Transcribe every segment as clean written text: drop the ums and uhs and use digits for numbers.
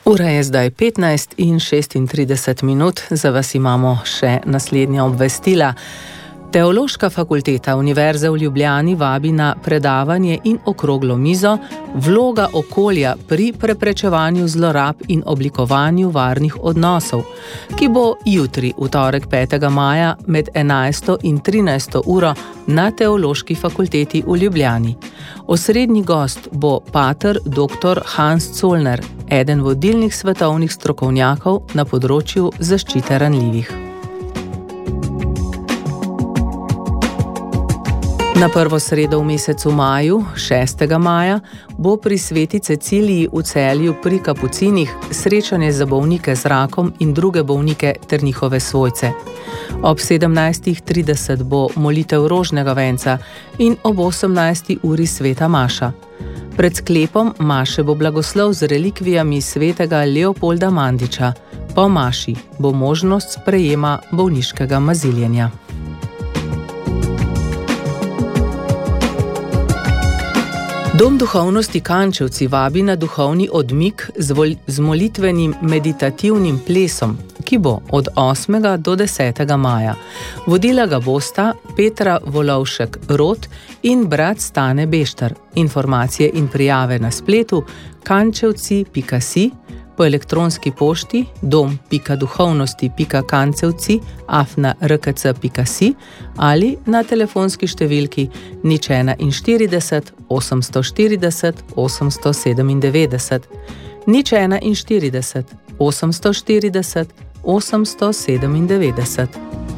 Ura je zdaj 15 in 36 minut, za vas imamo še naslednja obvestila. Teološka fakulteta Univerze v Ljubljani vabi na predavanje in okroglo mizo Vloga okolja pri preprečevanju zlorab in oblikovanju varnih odnosov, ki bo jutri, v torek 5. maja med 11. in 13. uro na Teološki fakulteti v Ljubljani. Osrednji gost bo pater dr. Hans Zollner, eden vodilnih svetovnih strokovnjakov na področju zaščite ranljivih. Na prvo sredo v mesecu maju, 6. maja, bo pri Sveti Ceciliji v Celju pri Kapucinih srečanje za bolnike z rakom in druge bolnike ter njihove svojce. Ob 17.30 bo molitev rožnega venca in ob 18. uri sveta maša. Pred sklepom maše bo blagoslov z relikvijami svetega Leopolda Mandiča. Po maši bo možnost sprejema bolniškega maziljenja. Dom duhovnosti Kančevci vabi na duhovni odmik z molitvenim meditativnim plesom, ki bo od 8. do 10. maja. Vodila ga bosta Petra Volovšek-Rot in brat Stane Bešter. Informacije in prijave na spletu kančevci.si, po elektronski pošti dom.duhovnosti.kancevci@rkc.si ali na telefonski številki 041 840 897, 041 840 897.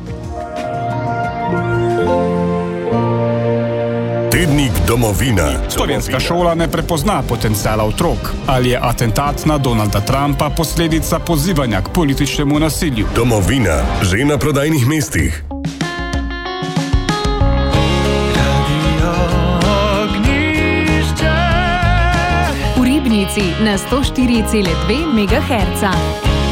Tednik Domovina. Slovenska šola ne prepozna potenciala otrok. Ali je atentat na Donalda Trumpa posledica pozivanja k političnemu nasilju? Domovina, že na prodajnih mestih. V Ribnici na 104,2 MHz.